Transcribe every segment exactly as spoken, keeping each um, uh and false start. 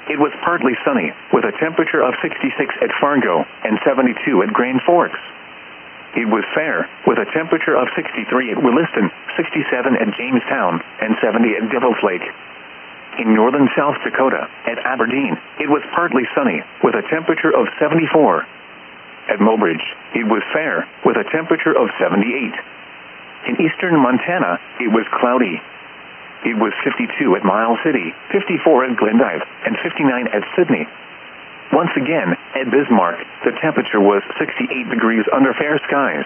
it was partly sunny, with a temperature of sixty-six at Fargo and seventy-two at Grand Forks. It was fair, with a temperature of sixty-three at Williston, sixty-seven at Jamestown, and seventy at Devil's Lake. In northern South Dakota, at Aberdeen, it was partly sunny, with a temperature of seventy-four. At Mobridge, it was fair, with a temperature of seventy-eight. In eastern Montana, it was cloudy. It was fifty-two at Miles City, fifty-four at Glendive, and fifty-nine at Sydney. Once again, at Bismarck, the temperature was sixty-eight degrees under fair skies.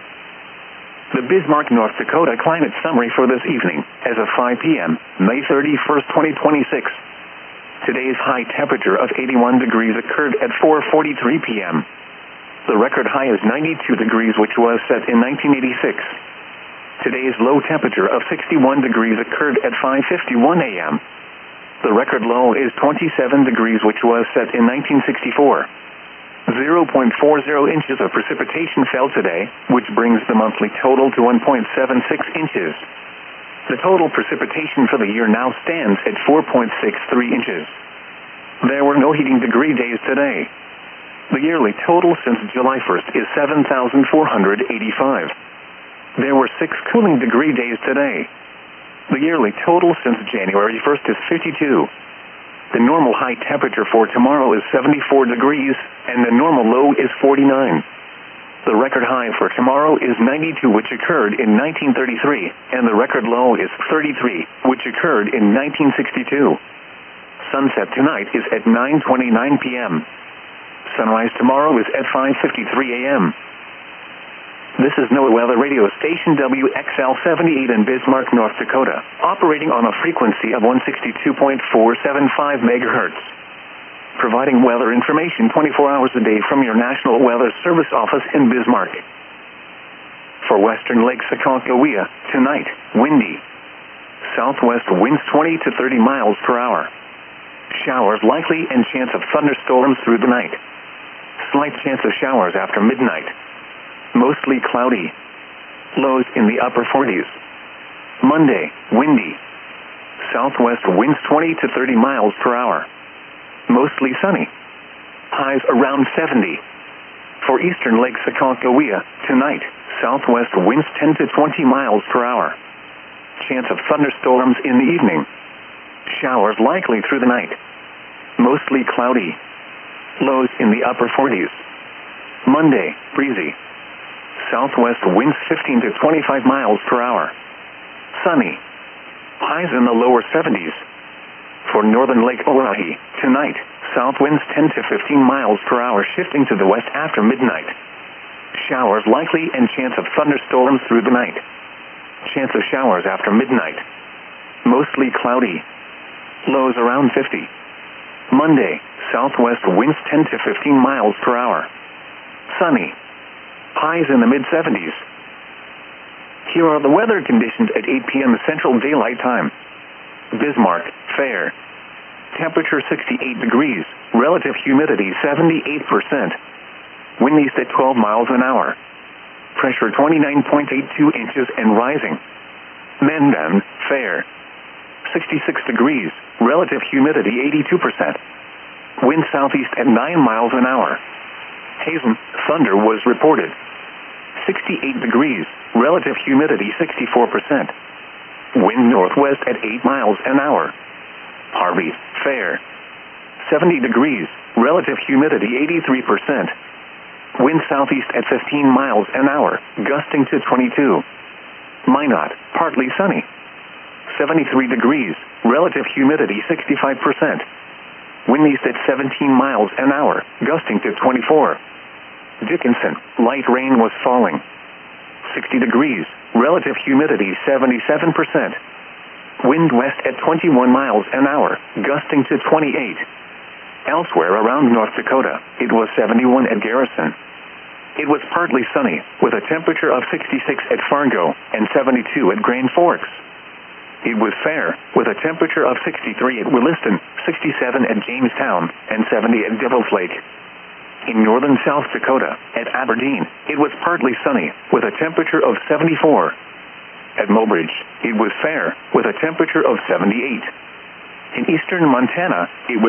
The Bismarck, North Dakota climate summary for this evening, as of five p m, May thirty-first, twenty twenty-six. Today's high temperature of eighty-one degrees occurred at four forty-three p m The record high is ninety-two degrees, which was set in nineteen eighty-six. Today's low temperature of sixty-one degrees occurred at five fifty-one a m The record low is twenty-seven degrees, which was set in nineteen sixty-four. zero point four zero inches of precipitation fell today, which brings the monthly total to one point seven six inches. The total precipitation for the year now stands at four point six three inches. There were no heating degree days today. The yearly total since July first is seven thousand four hundred eighty-five. There were six cooling degree days today. The yearly total since January first is fifty-two. The normal high temperature for tomorrow is seventy-four degrees, and the normal low is forty-nine. The record high for tomorrow is ninety-two, which occurred in nineteen thirty-three, and the record low is thirty-three, which occurred in nineteen sixty-two. Sunset tonight is at nine twenty-nine p m Sunrise tomorrow is at five fifty-three a m This is NOAA Weather Radio Station W X L seventy-eight in Bismarck, North Dakota, operating on a frequency of one sixty-two point four seven five megahertz. Providing weather information twenty-four hours a day from your National Weather Service office in Bismarck. For western Lake Aconcagua, tonight, windy. Southwest winds twenty to thirty miles per hour. Showers likely and chance of thunderstorms through the night. Slight chance of showers after midnight. Mostly cloudy. Lows in the upper forties. Monday, windy. Southwest winds twenty to thirty miles per hour. Mostly sunny. Highs around seventy. For eastern Lake Aconcagua, tonight, southwest winds ten to twenty miles per hour. Chance of thunderstorms in the evening. Showers likely through the night. Mostly cloudy. Lows in the upper forties. Monday, breezy. Southwest winds fifteen to twenty-five miles per hour. Sunny. Highs in the lower seventies. For northern Lake Oahe, tonight, south winds ten to fifteen miles per hour, shifting to the west after midnight. Showers likely and chance of thunderstorms through the night. Chance of showers after midnight. Mostly cloudy. Lows around fifty. Monday, southwest winds ten to fifteen miles per hour. Sunny. Highs in the mid seventies. Here are the weather conditions at eight p m Central Daylight Time. Bismarck, fair. Temperature sixty-eight degrees, relative humidity seventy-eight percent. Wind east at twelve miles an hour. Pressure twenty-nine point eight two inches and rising. Mandan, fair. sixty-six degrees, relative humidity eighty-two percent. Wind southeast at nine miles an hour. Hazen, thunder was reported. sixty-eight degrees, relative humidity sixty-four percent. Wind northwest at eight miles an hour. Harvey, fair. seventy degrees, relative humidity eighty-three percent. Wind southeast at fifteen miles an hour, gusting to twenty-two. Minot, partly sunny. seventy-three degrees, relative humidity sixty-five percent. Wind east at seventeen miles an hour, gusting to twenty-four. Dickinson, light rain was falling. sixty degrees, relative humidity seventy-seven percent. Wind west at twenty-one miles an hour, gusting to twenty-eight. Elsewhere around North Dakota, it was seventy-one at Garrison. It was partly sunny, with a temperature of sixty-six at Fargo and seventy-two at Grand Forks. It was fair, with a temperature of sixty-three at Williston, sixty-seven at Jamestown, and seventy at Devil's Lake. In northern South Dakota, at Aberdeen, it was partly sunny, with a temperature of seventy-four. At Mobridge, it was fair, with a temperature of seventy-eight. In eastern Montana, it was